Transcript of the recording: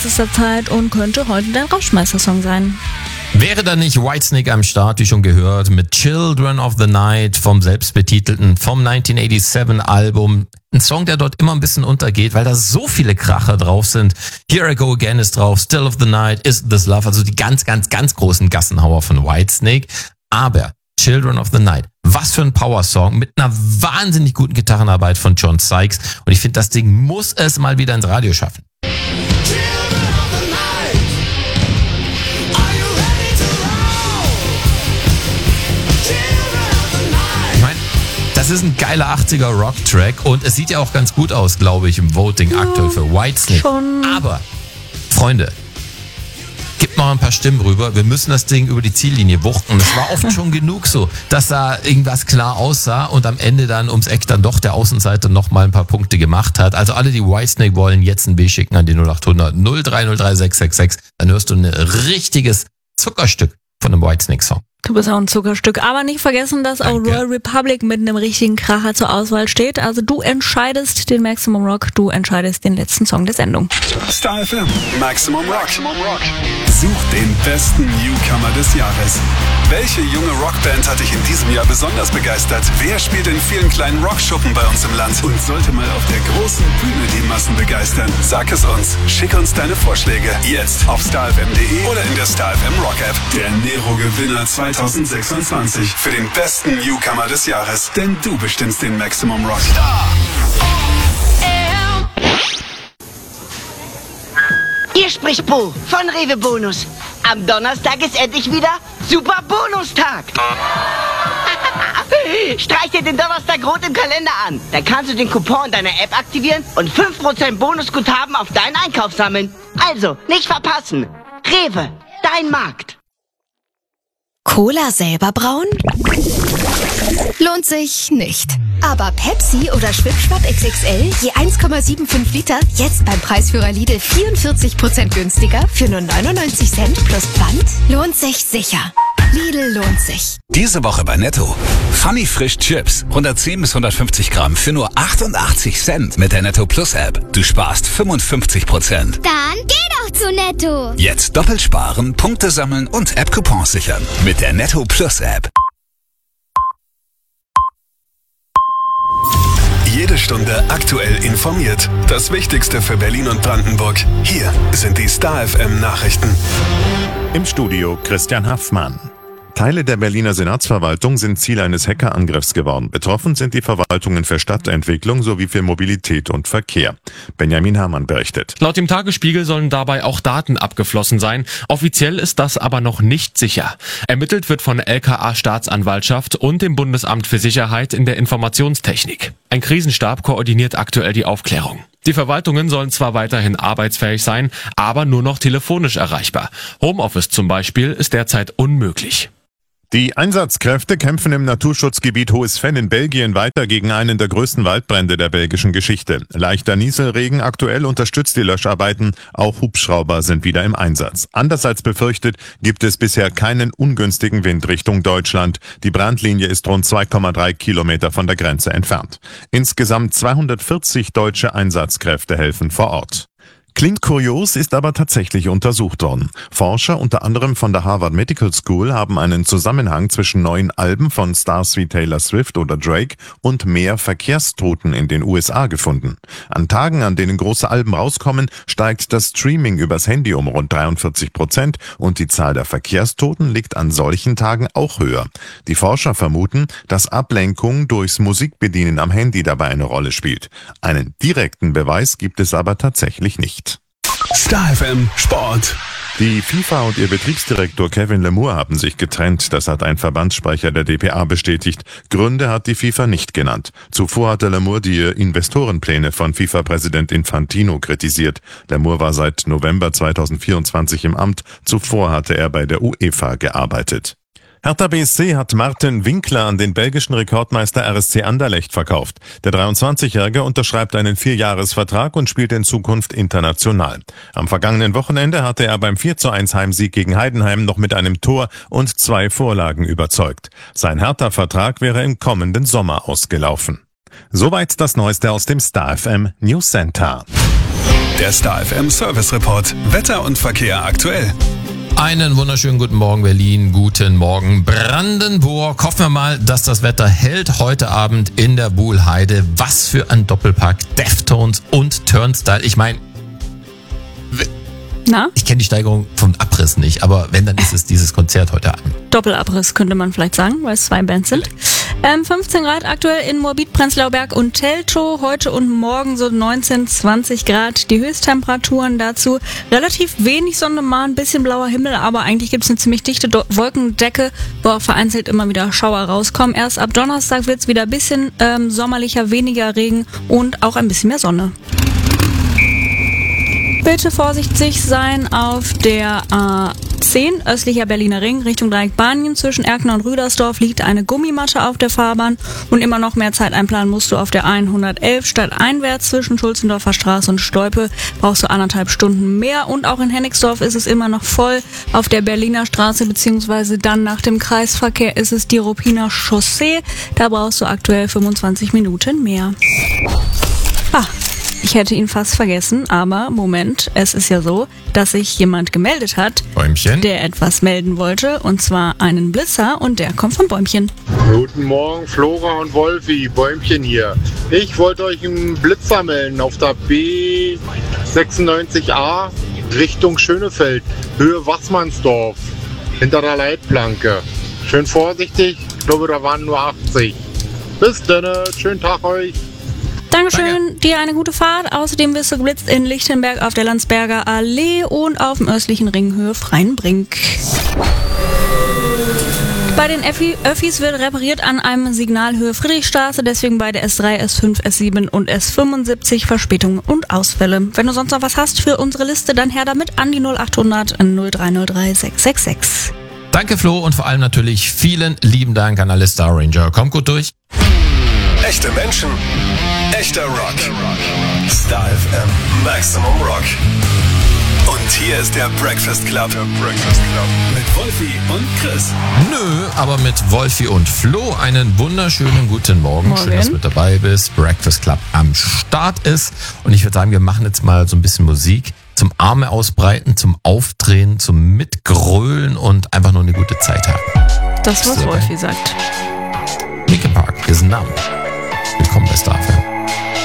kürzester Zeit und könnte heute dein Rauschmeister-Song sein. Wäre da nicht Whitesnake am Start, wie schon gehört, mit Children of the Night vom selbstbetitelten, vom 1987 Album. Ein Song, der dort immer ein bisschen untergeht, weil da so viele Kracher drauf sind. Here I Go Again ist drauf, Still of the Night, Is This Love, also die ganz, ganz, ganz großen Gassenhauer von Whitesnake. Aber Children of the Night, was für ein Power-Song mit einer wahnsinnig guten Gitarrenarbeit von John Sykes. Und ich finde, das Ding muss es mal wieder ins Radio schaffen. Das ist ein geiler 80er Rock-Track und es sieht ja auch ganz gut aus, glaube ich, im Voting aktuell für Whitesnake. Schon. Aber, Freunde, gebt mal ein paar Stimmen rüber. Wir müssen das Ding über die Ziellinie wuchten. Und es war oft schon genug so, dass da irgendwas klar aussah und am Ende dann ums Eck dann doch der Außenseiter noch mal ein paar Punkte gemacht hat. Also alle, die Whitesnake wollen, jetzt ein B schicken an die 0800 0303 666. Dann hörst du ein richtiges Zuckerstück von einem Whitesnake-Song. Du bist auch ein Zuckerstück. Aber nicht vergessen, dass auch Royal Republic mit einem richtigen Kracher zur Auswahl steht. Also du entscheidest den Maximum Rock, du entscheidest den letzten Song der Sendung. Star FM, Maximum Rock. Such den besten Newcomer des Jahres. Welche junge Rockband hat dich in diesem Jahr besonders begeistert? Wer spielt in vielen kleinen Rockschuppen bei uns im Land und sollte mal auf der großen Bühne die Massen begeistern? Sag es uns. Schick uns deine Vorschläge. Jetzt auf starfm.de oder in der Star FM Rock App. Der Nero-Gewinner 2026 für den besten Newcomer des Jahres. Denn du bestimmst den Maximum Rock. Hier spricht Bo von Rewe Bonus. Am Donnerstag ist endlich wieder Super Bonustag. Streich dir den Donnerstag rot im Kalender an. Dann kannst du den Coupon deiner App aktivieren und 5% Bonusguthaben auf deinen Einkauf sammeln. Also, nicht verpassen. Rewe, dein Markt. Cola selber brauen? Lohnt sich nicht. Aber Pepsi oder Schwipschwapp XXL je 1,75 Liter jetzt beim Preisführer Lidl 44% günstiger für nur 99 Cent plus Pfand? Lohnt sich sicher. Lidl lohnt sich. Diese Woche bei Netto. Funny Frisch Chips. 110 bis 150 Gramm für nur 88 Cent mit der Netto Plus App. Du sparst 55%. Dann geh doch zu Netto. Jetzt doppelt sparen, Punkte sammeln und App-Coupons sichern. Mit der Netto Plus App. Jede Stunde aktuell informiert. Das Wichtigste für Berlin und Brandenburg. Hier sind die Star FM Nachrichten. Im Studio Christian Haffmann. Teile der Berliner Senatsverwaltung sind Ziel eines Hackerangriffs geworden. Betroffen sind die Verwaltungen für Stadtentwicklung sowie für Mobilität und Verkehr. Benjamin Herrmann berichtet. Laut dem Tagesspiegel sollen dabei auch Daten abgeflossen sein. Offiziell ist das aber noch nicht sicher. Ermittelt wird von LKA-Staatsanwaltschaft und dem Bundesamt für Sicherheit in der Informationstechnik. Ein Krisenstab koordiniert aktuell die Aufklärung. Die Verwaltungen sollen zwar weiterhin arbeitsfähig sein, aber nur noch telefonisch erreichbar. Homeoffice zum Beispiel ist derzeit unmöglich. Die Einsatzkräfte kämpfen im Naturschutzgebiet Hohes Venn in Belgien weiter gegen einen der größten Waldbrände der belgischen Geschichte. Leichter Nieselregen aktuell unterstützt die Löscharbeiten. Auch Hubschrauber sind wieder im Einsatz. Anders als befürchtet gibt es bisher keinen ungünstigen Wind Richtung Deutschland. Die Brandlinie ist rund 2,3 Kilometer von der Grenze entfernt. Insgesamt 240 deutsche Einsatzkräfte helfen vor Ort. Klingt kurios, ist aber tatsächlich untersucht worden. Forscher, unter anderem von der Harvard Medical School, haben einen Zusammenhang zwischen neuen Alben von Stars wie Taylor Swift oder Drake und mehr Verkehrstoten in den USA gefunden. An Tagen, an denen große Alben rauskommen, steigt das Streaming übers Handy um rund 43% und die Zahl der Verkehrstoten liegt an solchen Tagen auch höher. Die Forscher vermuten, dass Ablenkung durchs Musikbedienen am Handy dabei eine Rolle spielt. Einen direkten Beweis gibt es aber tatsächlich nicht. Star FM Sport. Die FIFA und ihr Betriebsdirektor Kevin Lemaire haben sich getrennt. Das hat ein Verbandssprecher der dpa bestätigt. Gründe hat die FIFA nicht genannt. Zuvor hatte Lemaire die Investorenpläne von FIFA-Präsident Infantino kritisiert. Lemaire war seit November 2024 im Amt. Zuvor hatte er bei der UEFA gearbeitet. Hertha BSC hat Martin Winkler an den belgischen Rekordmeister RSC Anderlecht verkauft. Der 23-Jährige unterschreibt einen 4-Jahres-Vertrag und spielt in Zukunft international. Am vergangenen Wochenende hatte er beim 4:1 Heimsieg gegen Heidenheim noch mit einem Tor und 2 Vorlagen überzeugt. Sein Hertha-Vertrag wäre im kommenden Sommer ausgelaufen. Soweit das Neueste aus dem Star FM News Center. Der Star FM Service Report. Wetter und Verkehr aktuell. Einen wunderschönen guten Morgen Berlin, guten Morgen Brandenburg. Hoffen wir mal, dass das Wetter hält heute Abend in der Buhlheide. Was für ein Doppelpack, Deftones und Turnstile. Ich meine, ich kenne die Steigerung vom Abriss nicht, aber wenn, dann ist es dieses Konzert heute Abend. Doppelabriss könnte man vielleicht sagen, weil es 2 Bands sind. 15 Grad aktuell in Moabit, Prenzlauer Berg und Teltow. Heute und morgen so 19, 20 Grad die Höchsttemperaturen dazu. Relativ wenig Sonne, mal ein bisschen blauer Himmel, aber eigentlich gibt es eine ziemlich dichte Wolkendecke, wo auch vereinzelt immer wieder Schauer rauskommen. Erst ab Donnerstag wird es wieder ein bisschen sommerlicher, weniger Regen und auch ein bisschen mehr Sonne. Bitte vorsichtig sein auf der A10 östlicher Berliner Ring Richtung Dreieck Bahnhof. Zwischen Erkner und Rüdersdorf liegt eine Gummimatte auf der Fahrbahn und immer noch mehr Zeit einplanen musst du auf der 111 stadteinwärts zwischen Schulzendorfer Straße und Stolpe. Brauchst du 1,5 Stunden mehr und auch in Hennigsdorf ist es immer noch voll. Auf der Berliner Straße beziehungsweise dann nach dem Kreisverkehr ist es die Ruppiner Chaussee. Da brauchst du aktuell 25 Minuten mehr. Ich hätte ihn fast vergessen, aber Moment, es ist ja so, dass sich jemand gemeldet hat, Bäumchen, der etwas melden wollte, und zwar einen Blitzer, und der kommt von Bäumchen. Guten Morgen, Flora und Wolfi, Bäumchen hier. Ich wollte euch einen Blitzer melden auf der B96A Richtung Schönefeld, Höhe Wassmannsdorf, hinter der Leitplanke. Schön vorsichtig, ich glaube, da waren nur 80. Bis dann, schönen Tag euch. Dankeschön, dir eine gute Fahrt. Außerdem wirst du geblitzt in Lichtenberg auf der Landsberger Allee und auf dem östlichen Ring Höhe Freienbrink. Bei den Öffis wird repariert an einem Signal Höhe Friedrichstraße, deswegen bei der S3, S5, S7 und S75 Verspätungen und Ausfälle. Wenn du sonst noch was hast für unsere Liste, dann her damit an die 0800 0303 666. Danke Flo und vor allem natürlich vielen lieben Dank an alle Star Ranger. Kommt gut durch. Echte Menschen, echter Rock. Star FM Maximum Rock. Und hier ist der Breakfast Club. Mit Wolfi und Chris. Nö, aber mit Wolfi und Flo einen wunderschönen guten Morgen. Schön, dass du mit dabei bist. Breakfast Club am Start ist. Und ich würde sagen, wir machen jetzt mal so ein bisschen Musik zum Arme ausbreiten, zum Aufdrehen, zum Mitgrölen und einfach nur eine gute Zeit haben. Das, was Wolfi sagt. Linkin Park ist ein Name. Willkommen bei Star FM.